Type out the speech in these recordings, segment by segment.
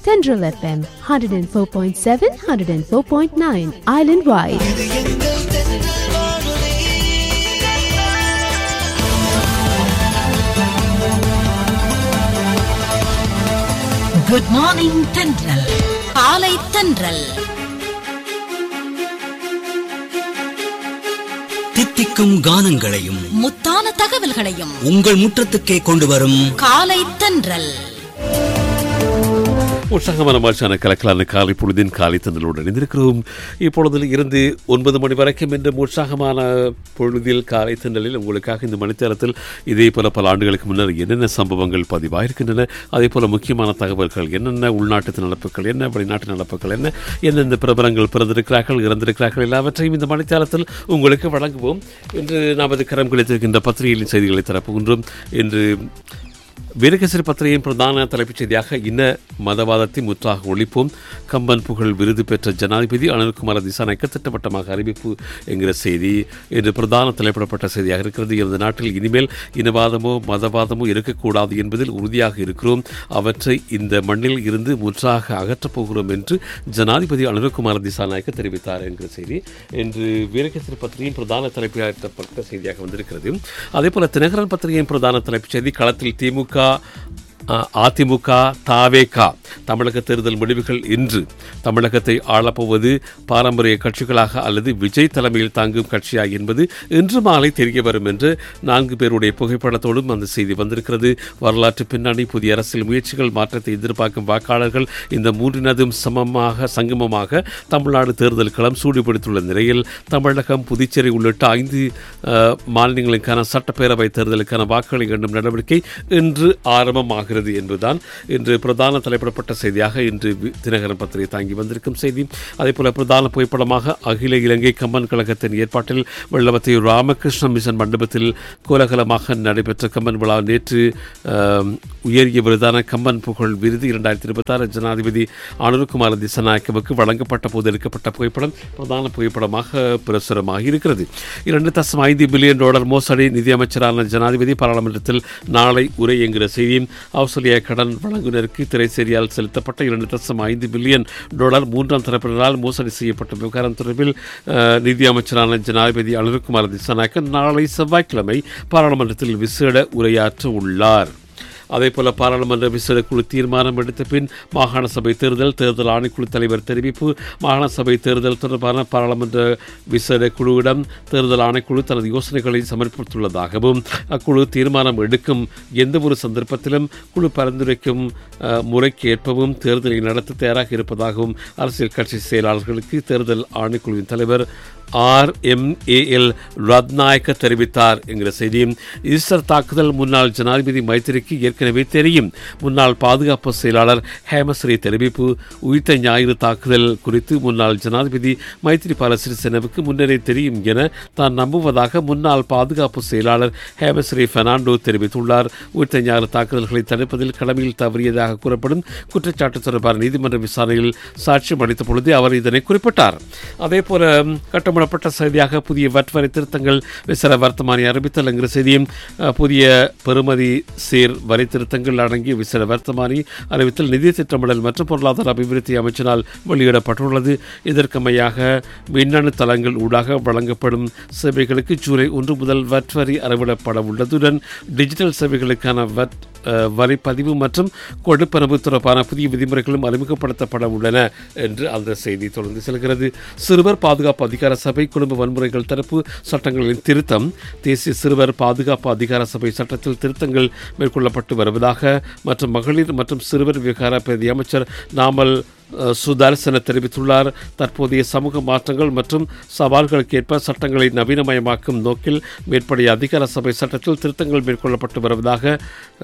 Tendril FM 104.7, 104.9 Island wide. Good morning Tendril. காலை தென்றல். தித்திக்கும் கானங்களையும் முத்தான தகவல்களையும் உங்கள் முற்றத்துக்கே கொண்டு வரும் காலை தென்றல். உற்சாகமான மகிழ்ச்சியான கலக்கலான காலை பொழுதின் காலை தந்தலோடு இணைந்திருக்கிறோம். இப்பொழுதில் இருந்து 9 மணி வரைக்கும் என்ற உற்சாகமான பொழுதில் காலை தந்தலில் உங்களுக்காக இந்த மணித்தேரத்தில் இதே போல பல ஆண்டுகளுக்கு முன்னர் என்னென்ன சம்பவங்கள் பதிவாயிருக்கின்றன, அதே போல முக்கியமான தகவல்கள் என்னென்ன, உள்நாட்டு நடப்புகள் என்ன, வெளிநாட்டு நடப்புகள் என்ன, எந்தெந்த பிரபலங்கள் பிறந்திருக்கிறார்கள் இறந்திருக்கிறார்கள் எல்லாவற்றையும் இந்த மணித்தேரத்தில் உங்களுக்கு வழங்குவோம். இன்று நமது கரம் கிடைத்திருக்கின்ற பத்திரிகைகளின் செய்திகளை தரப்போகின்றோம். இன்று வீரகேசரி பத்திரிகையின் பிரதான தலைப்புச் செய்தியாக இன்ன மதவாதத்தை முற்றாக ஒழிப்போம், கம்பன் புகழ் விருது பெற்ற ஜனாதிபதி அனில்குமார் திசாநாயக்க திட்டவட்டமாக அறிவிப்பு என்கிற செய்தி இன்று பிரதான தலைப்பிடப்பட்ட செய்தியாக இருக்கிறது. இந்த நாட்டில் இனிமேல் இனவாதமோ மதவாதமோ இருக்கக்கூடாது என்பதில் உறுதியாக இருக்கிறோம், அவற்றை இந்த மண்ணில் இருந்து முற்றாக அகற்றப் போகிறோம் என்று ஜனாதிபதி அனில்குமார் திசாநாயக்க தெரிவித்தார் என்கிற செய்தி இன்று வீரகேசரி பத்திரிகையின் பிரதான தலைப்பிடப்பட்ட செய்தியாக வந்திருக்கிறது. அதேபோல தினகரன் பத்திரிகையின் பிரதான தலைப்புச் செய்தி களத்தில் திமுக அதிமுக தாவேகா தமிழக தேர்தல் முடிவுகள் இன்று தமிழகத்தை ஆளப்போவது பாரம்பரிய கட்சிகளாக அல்லது விஜய் தலைமையில் தாங்கும் கட்சியா என்பது இன்று மாலை தெரிய வரும் என்று 4 பேருடைய புகைப்படத்தோடும் அந்த செய்தி வந்திருக்கிறது. வரலாற்று பின்னணி, புதிய அரசியல் முயற்சிகள், மாற்றத்தை எதிர்பார்க்கும் வாக்காளர்கள் இந்த மூன்றினதும் சங்கமமாக தமிழ்நாடு தேர்தல் களம் சூடுபிடித்துள்ள நிலையில் தமிழகம், புதுச்சேரி உள்ளிட்ட 5 மாநிலங்களுக்கான சட்டப்பேரவை தேர்தலுக்கான வாக்குகளை எண்ணும் நடவடிக்கை இன்று ஆரம்பமாக என்பதுதான் இன்று பிரதான தலைப்பிடப்பட்ட செய்தியாக இன்று தினகரன் பத்திரிகை தாங்கி வந்திருக்கும் செய்தி. அதேபோல பிரதான புகைப்படமாக அகில இலங்கை கம்பன் கழகத்தின் ஏற்பாட்டில் வெள்ளவத்தை ராமகிருஷ்ண மிஷன் மண்டபத்தில் கோலாகலமாக நடைபெற்ற கம்பன் விழா நேற்று உயரிய விருதான கம்பன் புகழ் விருது 2026 ஜனாதிபதி அனில்குமார் திசாநாயக்கவுக்கு வழங்கப்பட்ட போது எடுக்கப்பட்ட புகைப்படம் பிரதான புகைப்படமாக பிரசுரமாக இருக்கிறது. $2.5 பில்லியன் மோசடி நிதியமைச்சரான ஜனாதிபதி பாராளுமன்றத்தில் நாளை உரை என்கிற செய்தியும், ஆஸ்திரேலிய கடன் வழங்குனருக்கு திரைசேரியால் செலுத்தப்பட்ட $2.5 பில்லியன் 3ஆம் தரப்பினரால் மோசடி செய்யப்பட்ட விவகாரம் தொடர்பில் நிதி அமைச்சரான ஜனாதிபதி அனில்குமார் திசாநாயக்க நாளை செவ்வாய்க்கிழமை பாராளுமன்றத்தில் விசேட உரையாற்ற உள்ளார். அதேபோல பாராளுமன்ற விசேட குழு தீர்மானம் எடுத்த பின் மாகாண சபை தேர்தல் ஆணைக்குழு தலைவர் தெரிவிப்பு. மாகாண சபை தேர்தல் தொடர்பான பாராளுமன்ற விசேட குழுவிடம் தேர்தல் ஆணைக்குழு தனது யோசனைகளை சமர்ப்பித்துள்ளதாகவும் அக்குழு தீர்மானம் எடுக்கும் எந்த ஒரு சந்தர்ப்பத்திலும் குழு பரிந்துரைக்கும் முறைக்கு ஏற்பவும் தேர்தலை நடத்த தயாராக இருப்பதாகவும் அரசியல் கட்சி செயலாளர்களுக்கு தேர்தல் ஆணைக்குழுவின் தலைவர் RMAL ரத்நாயக்க தெரிவித்தார் என்கிற செய்தியும், ஈஸ்டர் தாக்குதல் முன்னாள் ஜனாதிபதி மைத்திரிக்கு ஏற்கனவே தெரியும், முன்னாள் பாதுகாப்பு செயலாளர் ஹேமஸ்ரீ தெரிவிப்பு. உயிர்த்த ஞாயிறு தாக்குதல் குறித்து முன்னாள் ஜனாதிபதி மைத்திரிபால சிறிசேனவுக்கு முன்னரே தெரியும் என தான் நம்புவதாக முன்னாள் பாதுகாப்பு செயலாளர் ஹேமஸ்ரீ பெர்னாண்டோ தெரிவித்துள்ளார். உயிர்த்த ஞாயிறு தாக்குதல்களை தடுப்பதில் கடமையில் தவறியதாக கூறப்படும் குற்றச்சாட்டு தொடர்பான நீதிமன்ற விசாரணையில் சாட்சியம் அளித்த பொழுது அவர் இதனை குறிப்பிட்டார். அதேபோல கட்டமிடப்பட்ட செய்தியாக புதிய வரி திருத்தங்கள் விசேட வர்த்தமானி அறிவித்தல் என்கிற செய்தியும், புதிய பெறுமதி சேர் வரி திருத்தங்கள் அடங்கிய விசேட வர்த்தமானி அறிவித்தல் நிதி திட்டமிடல் மற்றும் பொருளாதார அபிவிருத்தி அமைச்சினால் வெளியிடப்பட்டுள்ளது. இதற்கமையாக மின்னணு தளங்கள் ஊடாக வழங்கப்படும் சேவைகளுக்கு ஜூலை 1 முதல் வரி அறவிடப்பட உள்ளதுடன் டிஜிட்டல் சேவைகளுக்கான வரி பதிவு மற்றும் கொடுப்பனவு தொடர்பான புதிய விதிமுறைகளும் அறிமுகப்படுத்தப்பட உள்ளன என்று அந்த செய்தி தொடர்ந்து செல்கிறது. சிறுவர் பாதுகாப்பு அதிகார சபை குடும்ப வன்முறைகள் தடுப்பு சட்டங்களின் திருத்தம். தேசிய சிறுவர் பாதுகாப்பு அதிகார சபை சட்டத்தில் திருத்தங்கள் மேற்கொள்ளப்பட்டு வருவதாக மற்றும் மகளிர் மற்றும் சிறுவர் விவகார பிரதி அமைச்சர் நாமல் சுதர்சன தெரிவித்துள்ளார். தற்போதைய சமூக மாற்றங்கள் மற்றும் சவால்களுக்கு ஏற்ப சட்டங்களை நவீனமயமாக்கும் நோக்கில் மேற்படி அதிகார சபை சட்டத்தில் திருத்தங்கள் மேற்கொள்ளப்பட்டு வருவதாக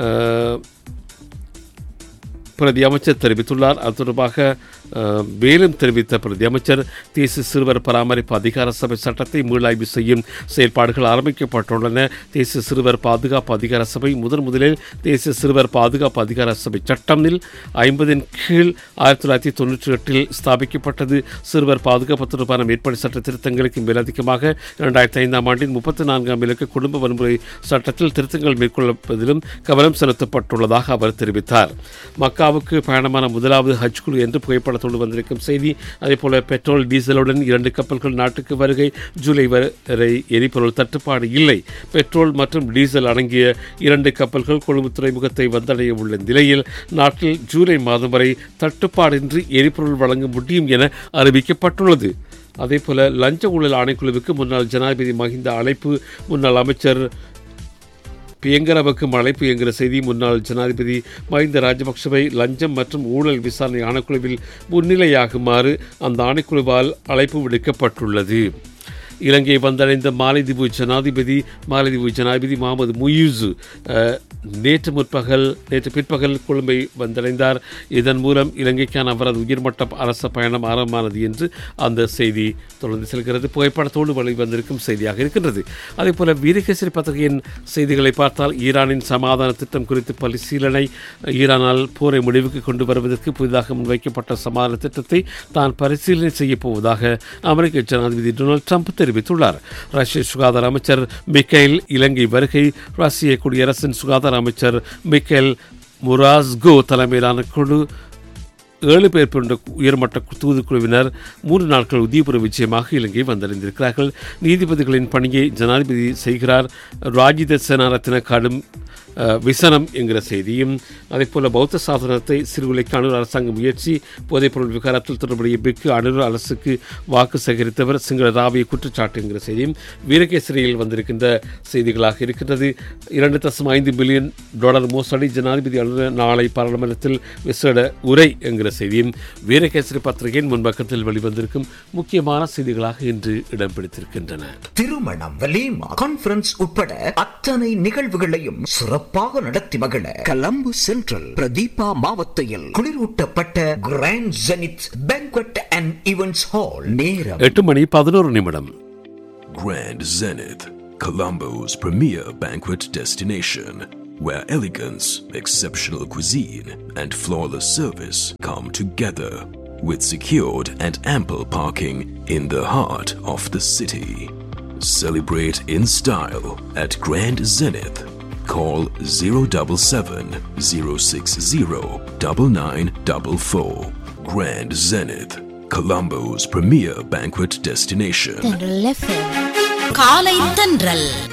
பிரதி அமைச்சர் தெரிவித்துள்ளார். அது தொடர்பாக மேலும் தெரிவித்த பிரதி அமைச்சர், தேசிய சிறுவர் பராமரிப்பு அதிகார சபை சட்டத்தை மீளாய்வு செய்யும் செயல்பாடுகள் ஆரம்பிக்கப்பட்டுள்ளன. தேசிய சிறுவர் பாதுகாப்பு அதிகார சபை முதலில் தேசிய சிறுவர் பாதுகாப்பு அதிகார சபை சட்டமில் 50 கீழ் 1998 ஸ்தாபிக்கப்பட்டது. சிறுவர் பாதுகாப்பு தொடர்பான மேற்படி சட்ட திருத்தங்களுக்கு மேலதிகமாக 2005ஆம் ஆண்டின் 34ஆம் இலக்க குடும்ப வன்முறை சட்டத்தில் திருத்தங்கள் மேற்கொள்ளப்பதிலும் கவனம் செலுத்தப்பட்டுள்ளதாக அவர் தெரிவித்தார். மக்கள் மெக்காவுக்கு பயணமான முதலாவது ஹஜ் குழு என்று புகைப்படத்தோடு வந்திருக்கும் செய்தி. அதேபோல பெட்ரோல் டீசலுடன் 2 கப்பல்கள் நாட்டுக்கு வருகை. ஜூலை வரை எரிபொருள் தட்டுப்பாடு இல்லை. பெட்ரோல் மற்றும் டீசல் அடங்கிய 2 கப்பல்கள் கொழும்பு துறைமுகத்தை வந்தடைய உள்ள நிலையில் நாட்டில் ஜூலை மாதம் வரை தட்டுப்பாடின்றி எரிபொருள் வழங்க முடியும் என அறிவிக்கப்பட்டுள்ளது. அதேபோல லஞ்ச ஊழல் ஆணைக்குழுவுக்கு முன்னாள் ஜனாதிபதி மஹிந்த அழைப்பு. முன்னாள் அமைச்சர் பியங்கரவுக்கும் அழைப்பு என்கிற செய்தி. முன்னாள் ஜனாதிபதி மஹிந்த ராஜபக்சவை லஞ்சம் மற்றும் ஊழல் விசாரணை ஆணைக்குழுவில் முன்னிலையாகுமாறு அந்த ஆணைக்குழுவால் அழைப்பு விடுக்கப்பட்டுள்ளது. இலங்கை வந்தடைந்த மாலைதீவு ஜனாதிபதி முகமது முயூசு நேற்று பிற்பகல் கொழும்பை வந்தடைந்தார். இதன் மூலம் இலங்கைக்கான அவரது உயர்மட்ட அரச பயணம் ஆரம்பமானது என்று அந்த செய்தி தொடர்ந்து செல்கிறது. புகைப்படத்தோடு வெளிவந்திருக்கும் செய்தியாக இருக்கின்றது. அதேபோல வீரகேசரி பத்திரிகையின் செய்திகளை பார்த்தால் ஈரானின் சமாதான திட்டம் குறித்து பரிசீலனை. ஈரானால் போரை முடிவுக்கு கொண்டு வருவதற்கு புதிதாக முன்வைக்கப்பட்ட சமாதான திட்டத்தை தான் பரிசீலனை செய்யப் போவதாக அமெரிக்க ஜனாதிபதி டொனால்டு ட்ரம்ப் தெரிவித்துள்ளார். ரஷ்ய சுகாதார அமைச்சர் மிக்கைல் இலங்கை வருகை. ரஷ்ய குடியரசின் சுகாதார அமைச்சர் மிக்கைல் முராஸ்கோ தலைமையிலான குழு 7 பேர் கொண்ட உயர்மட்ட தூதுக்குழுவினர் 3 நாட்கள் உதயபூர்வ விஜயமாக இலங்கை வந்தடைந்திருக்கிறார்கள். நீதிபதிகளின் பணியை ஜனாதிபதி செய்கிறார். ராஜித சேனாரத்தின கடும் விசனம் என்கிற செய்தியும். அதேபோல பௌத்த சாதனத்தை சிறுவிலைக்கு அனுர் அரசாங்க முயற்சி. போதைப்பொருள் விவகாரத்தில் தொடர்புடைய பிக்கு அனுர் அரசுக்கு வாக்கு சேகரித்தவர் சிங்கள ராவிய குற்றச்சாட்டு என்கிற செய்தியும் வீரகேசரியில் வந்திருக்கின்ற செய்திகளாக இருக்கின்றது. $2.5 பில்லியன் மோசடி. ஜனாதிபதி அலுவலர் நாளை பாராளுமன்றத்தில் விசேட உரை என்கிற செய்தியும் வீரகேசரி பத்திரிகையின் முன்பக்கத்தில் வெளிவந்திருக்கும் முக்கியமான செய்திகளாக இன்று இடம் பிடித்திருக்கின்றன. திருமணம், வலீமா, கான்ஃபரன்ஸ் உட்பட அத்தனை நிகழ்வுகளையும் சிறப்பாக நடத்தி மகிழ கொலம்பு சென்ட்ரல் பிரதீபா மாவட்டத்தில் குளிரூட்டப்பட்ட grand zenith banquet and events hall. நேரம் 8:11. Grand Zenith, Colombo's premier banquet destination, where elegance, exceptional cuisine, and flawless service come together, with secured and ample parking in the heart of the city. Celebrate in style at Grand Zenith. Call 077 060 9944. Grand Zenith, Colombo's premier banquet destination. காலை தென்றல்